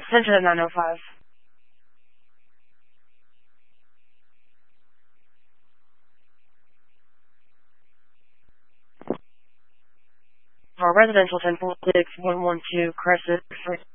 Send it at 9:05. For residential 1046 112 Crescent.